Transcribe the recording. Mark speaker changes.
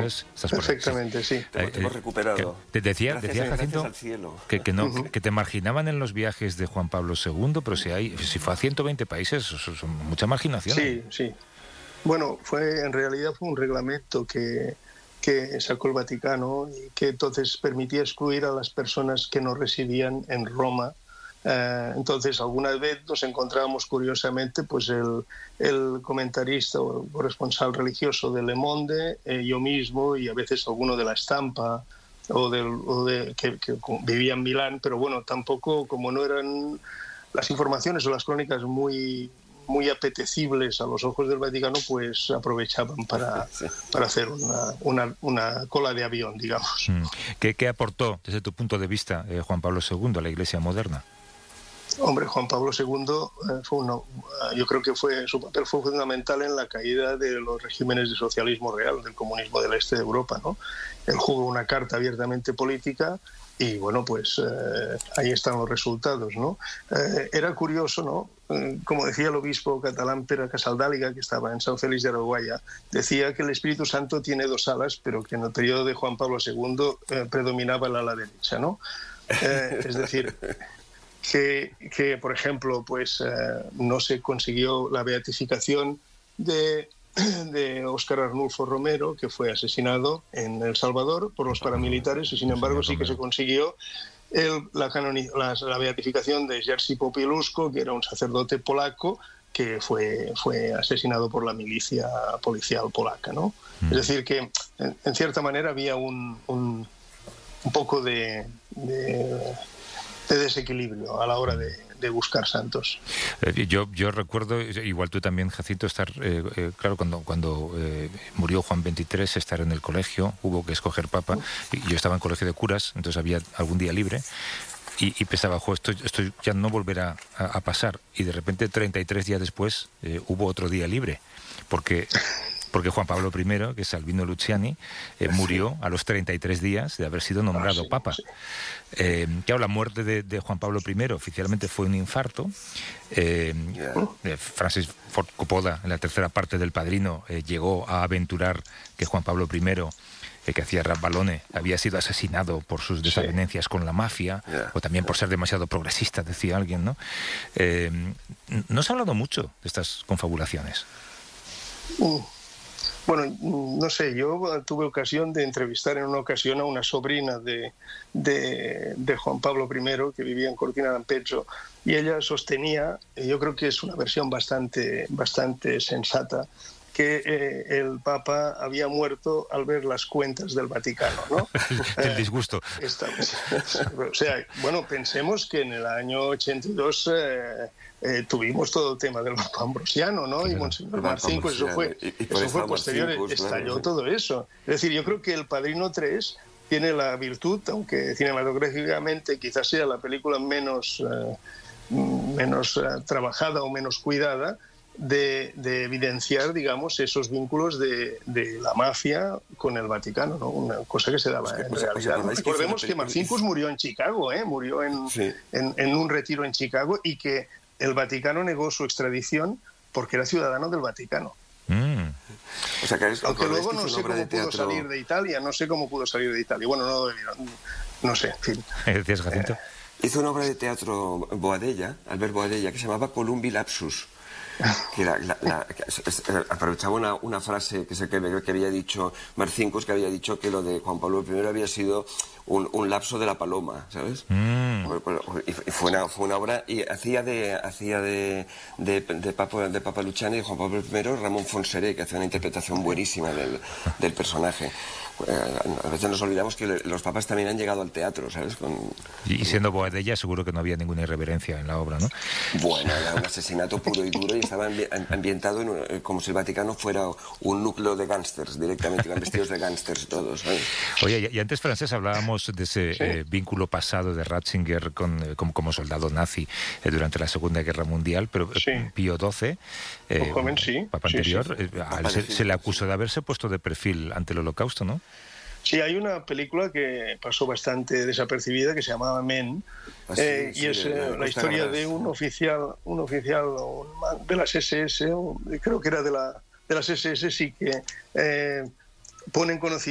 Speaker 1: ¿sabes?
Speaker 2: Perfectamente, sí.
Speaker 3: Te hemos recuperado.
Speaker 1: Te decía Jacinto
Speaker 3: al cielo.
Speaker 1: que te marginaban en los viajes de Juan Pablo II, pero si fue a 120 países, eso son mucha marginación.
Speaker 2: Sí, sí. Bueno, en realidad fue un reglamento que sacó el Vaticano y que entonces permitía excluir a las personas que no residían en Roma. Entonces, alguna vez nos encontrábamos curiosamente pues el comentarista o el corresponsal religioso de Le Monde, yo mismo y a veces alguno de La Estampa que vivía en Milán, pero bueno, tampoco, como no eran las informaciones o las crónicas muy apetecibles a los ojos del Vaticano, pues aprovechaban para hacer una cola de avión, digamos.
Speaker 1: ¿Qué aportó, desde tu punto de vista, Juan Pablo II a la Iglesia moderna?
Speaker 2: Hombre, Juan Pablo II yo creo que su papel fue fundamental en la caída de los regímenes de socialismo real, del comunismo del este de Europa, ¿no? Él jugó una carta abiertamente política y, bueno, pues ahí están los resultados, ¿no? Era curioso, ¿no? Como decía el obispo catalán Pere Casaldáliga, que estaba en San Félix de Araguaia, decía que el Espíritu Santo tiene dos alas, pero que en el periodo de Juan Pablo II predominaba el ala derecha, ¿no? Es decir, que por ejemplo, pues no se consiguió la beatificación de Óscar Arnulfo Romero, que fue asesinado en El Salvador por los paramilitares, y sin embargo sí que se consiguió la beatificación de Jerzy Popieluszko, que era un sacerdote polaco que fue asesinado por la milicia policial polaca, ¿no? Es decir, que en cierta manera había un poco de desequilibrio a la hora de buscar santos.
Speaker 1: Yo recuerdo, igual tú también, Jacinto, estar, claro, cuando murió Juan XXIII, estar en el colegio, hubo que escoger papa, y yo estaba en colegio de curas, entonces había algún día libre, y pensaba, esto ya no volverá a pasar, y de repente 33 días después hubo otro día libre, porque Juan Pablo I, que es Albino Luciani, murió a los 33 días de haber sido nombrado papa. Claro, la muerte de Juan Pablo I oficialmente fue un infarto. Francis Ford Coppola, en la tercera parte del Padrino, llegó a aventurar que Juan Pablo I, que hacía Rap Balone, había sido asesinado por sus desavenencias con la mafia, o también por ser demasiado progresista, decía alguien, ¿no? No se ha hablado mucho de estas confabulaciones.
Speaker 2: Bueno, no sé, yo tuve ocasión de entrevistar en una ocasión a una sobrina de Juan Pablo I, que vivía en Cortina d'Ampezzo, y ella sostenía, yo creo que es una versión bastante sensata, que el Papa había muerto al ver las cuentas del Vaticano, ¿no?
Speaker 1: El disgusto.
Speaker 2: O sea, bueno, pensemos que en el año 82 tuvimos todo el tema del Papa Ambrosiano, ¿no? Claro. Y Monseñor Marcinkus, eso fue posterior, estalló todo eso. Es decir, yo creo que El Padrino 3 tiene la virtud, aunque cinematográficamente quizás sea la película menos trabajada o menos cuidada, de evidenciar, digamos, esos vínculos de la mafia con el Vaticano, ¿no? Una cosa que se daba en realidad. Recordemos que Marcinkus murió en Chicago, murió en un retiro en Chicago, y que el Vaticano negó su extradición porque era ciudadano del Vaticano.
Speaker 3: O sea,
Speaker 2: aunque luego no sé cómo pudo salir de Italia, Bueno, no sé, en fin.
Speaker 1: ¿Decías, Jacinto?
Speaker 3: Hizo una obra de teatro Albert Boadella, que se llamaba Columbi Lapsus, que aprovechaba una frase que había dicho Marcinkus, que había dicho que lo de Juan Pablo I había sido un lapso de la paloma, ¿sabes? Y fue una obra, y hacía de Papa Luciani y Juan Pablo I Ramón Fonseré, que hacía una interpretación buenísima del personaje. A veces nos olvidamos que los papas también han llegado al teatro, ¿sabes?
Speaker 1: Y siendo Boadella, seguro que no había ninguna irreverencia en la obra, ¿no?
Speaker 3: Bueno, era un asesinato puro y duro, y estaba ambientado como si el Vaticano fuera un núcleo de gángsters, directamente, iban vestidos de gángsters todos, ¿sabes?
Speaker 1: Oye, y antes, Francés, hablábamos de ese vínculo pasado de Ratzinger como soldado nazi durante la Segunda Guerra Mundial, pero Pío XII,
Speaker 2: joven,
Speaker 1: papa anterior, a él se le acusó de haberse puesto de perfil ante el Holocausto, ¿no?
Speaker 2: Sí, hay una película que pasó bastante desapercibida que se llamaba Men, y es la historia de un oficial de las SS, creo que era de las SS, sí, que pone en conocimiento